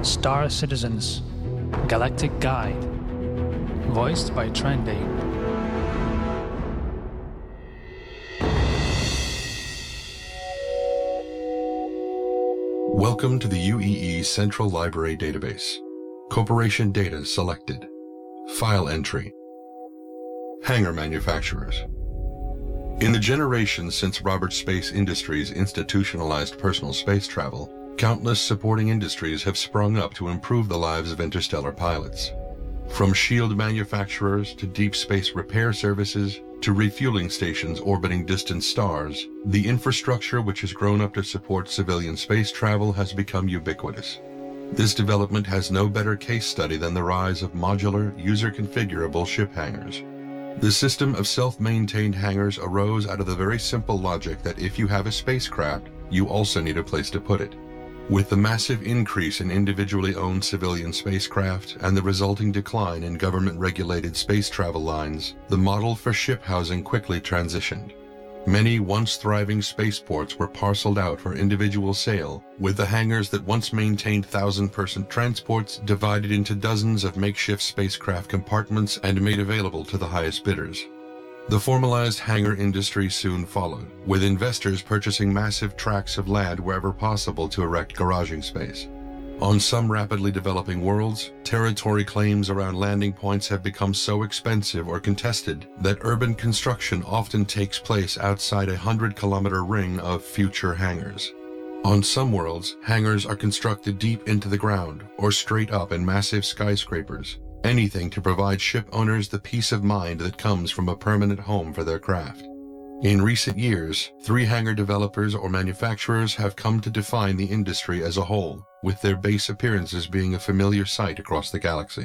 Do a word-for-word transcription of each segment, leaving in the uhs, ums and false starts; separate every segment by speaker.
Speaker 1: Star Citizens Galactic Guide, voiced by Trendy.
Speaker 2: Welcome to the U E E Central Library Database. Corporation data selected. File entry. Hangar manufacturers. In the generations since Roberts Space Industries institutionalized personal space travel, countless supporting industries have sprung up to improve the lives of interstellar pilots. From shield manufacturers to deep space repair services to refueling stations orbiting distant stars, the infrastructure which has grown up to support civilian space travel has become ubiquitous. This development has no better case study than the rise of modular, user-configurable ship hangars. The system of self-maintained hangars arose out of the very simple logic that if you have a spacecraft, you also need a place to put it. With the massive increase in individually owned civilian spacecraft and the resulting decline in government-regulated space travel lines, the model for ship housing quickly transitioned. Many once thriving spaceports were parceled out for individual sale, with the hangars that once maintained thousand-person transports divided into dozens of makeshift spacecraft compartments and made available to the highest bidders. The formalized hangar industry soon followed, with investors purchasing massive tracts of land wherever possible to erect garaging space. On some rapidly developing worlds, territory claims around landing points have become so expensive or contested that urban construction often takes place outside a hundred-kilometer ring of future hangars. On some worlds, hangars are constructed deep into the ground or straight up in massive skyscrapers. Anything to provide ship owners the peace of mind that comes from a permanent home for their craft. In recent years, three hangar developers or manufacturers have come to define the industry as a whole, with their base appearances being a familiar sight across the galaxy.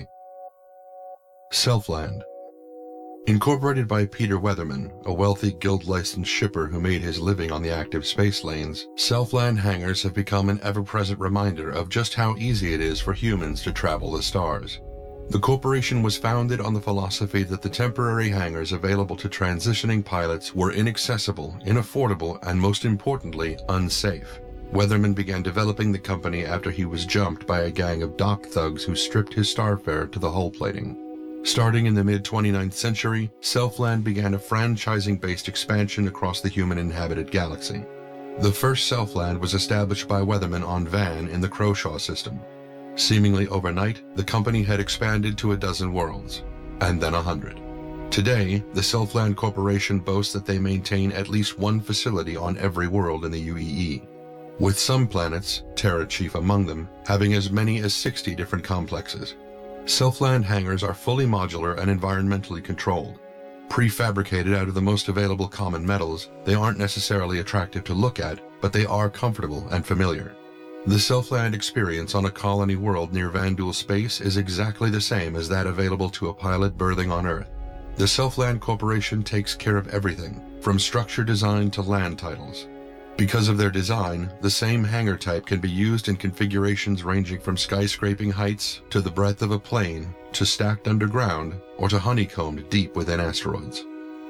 Speaker 2: Selfland. Incorporated by Peter Weatherman, a wealthy guild-licensed shipper who made his living on the active space lanes, Selfland hangars have become an ever-present reminder of just how easy it is for humans to travel the stars. The corporation was founded on the philosophy that the temporary hangars available to transitioning pilots were inaccessible, inaffordable, and most importantly, unsafe. Weatherman began developing the company after he was jumped by a gang of dock thugs who stripped his starfare to the hull plating. Starting in the mid twenty-ninth century, Selfland began a franchising-based expansion across the human-inhabited galaxy. The first Selfland was established by Weatherman on Van in the Croshaw system. Seemingly overnight, the company had expanded to a dozen worlds, and then a hundred. Today, the Selfland Corporation boasts that they maintain at least one facility on every world in the U E E, with some planets, Terra chief among them, having as many as sixty different complexes. Selfland hangars are fully modular and environmentally controlled. Prefabricated out of the most available common metals, they aren't necessarily attractive to look at, but they are comfortable and familiar. The Selfland experience on a colony world near Vanduul space is exactly the same as that available to a pilot berthing on Earth. The Selfland Corporation takes care of everything, from structure design to land titles. Because of their design, the same hangar type can be used in configurations ranging from skyscraping heights to the breadth of a plane, to stacked underground, or to honeycombed deep within asteroids.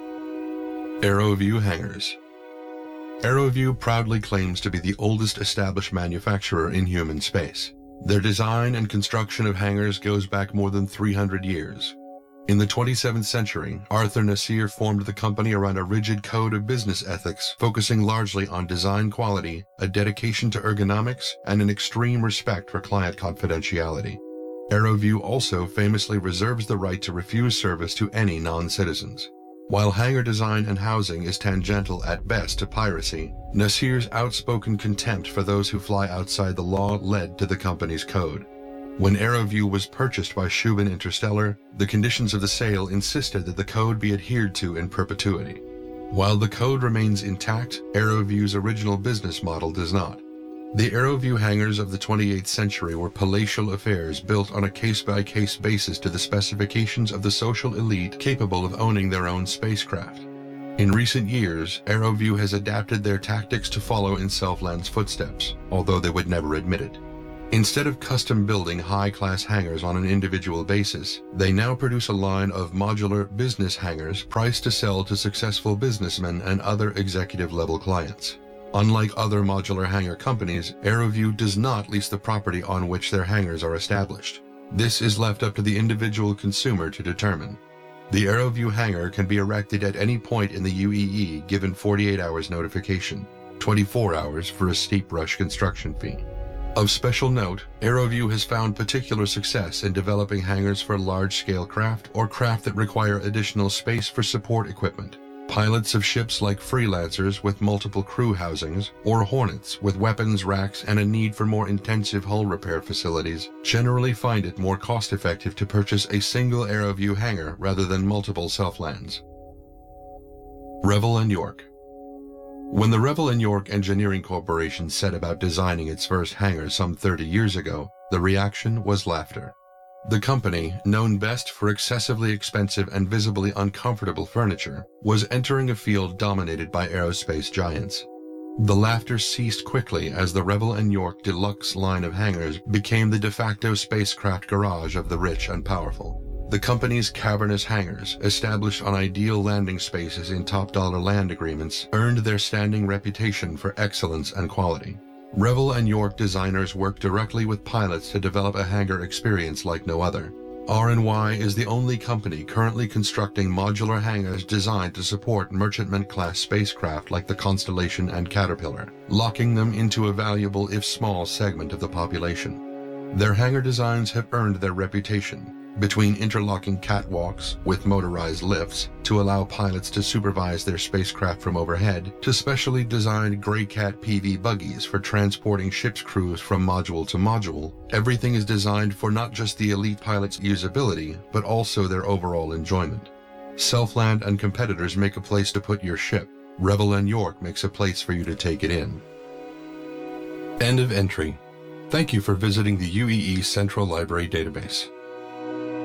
Speaker 2: AeroView hangars. AeroView proudly claims to be the oldest established manufacturer in human space. Their design and construction of hangars goes back more than three hundred years. In the twenty-seventh century, Arthur Nasir formed the company around a rigid code of business ethics focusing largely on design quality, a dedication to ergonomics, and an extreme respect for client confidentiality. AeroView also famously reserves the right to refuse service to any non-citizens. While hangar design and housing is tangential at best to piracy, Nasir's outspoken contempt for those who fly outside the law led to the company's code. When AeroView was purchased by Shubin Interstellar, the conditions of the sale insisted that the code be adhered to in perpetuity. While the code remains intact, AeroView's original business model does not. The AeroView hangars of the twenty-eighth century were palatial affairs built on a case-by-case basis to the specifications of the social elite capable of owning their own spacecraft. In recent years, AeroView has adapted their tactics to follow in Selfland's footsteps, although they would never admit it. Instead of custom building high-class hangars on an individual basis, they now produce a line of modular business hangars priced to sell to successful businessmen and other executive-level clients. Unlike other modular hangar companies, AeroView does not lease the property on which their hangars are established. This is left up to the individual consumer to determine. The AeroView hangar can be erected at any point in the U E E given forty-eight hours notification, twenty-four hours for a steep rush construction fee. Of special note, AeroView has found particular success in developing hangars for large-scale craft or craft that require additional space for support equipment. Pilots of ships like Freelancers with multiple crew housings, or Hornets with weapons racks and a need for more intensive hull repair facilities generally find it more cost-effective to purchase a single AeroView hangar rather than multiple self-lands. Revell and York. When the Revell and York Engineering Corporation set about designing its first hangar some thirty years ago, the reaction was laughter. The company, known best for excessively expensive and visibly uncomfortable furniture, was entering a field dominated by aerospace giants. The laughter ceased quickly as the Revell and York Deluxe line of hangars became the de facto spacecraft garage of the rich and powerful. The company's cavernous hangars, established on ideal landing spaces in top-dollar land agreements, earned their standing reputation for excellence and quality. Revell and York designers work directly with pilots to develop a hangar experience like no other. R and Y is the only company currently constructing modular hangars designed to support merchantman-class spacecraft like the Constellation and Caterpillar, locking them into a valuable if small segment of the population. Their hangar designs have earned their reputation, between interlocking catwalks with motorized lifts to allow pilots to supervise their spacecraft from overhead, to specially designed Greycat P V buggies for transporting ship's crews from module to module. Everything is designed for not just the elite pilot's usability, but also their overall enjoyment. Selfland and competitors make a place to put your ship. Revell and York makes a place for you to take it in. End of entry. Thank you for visiting the U E E Central Library Database.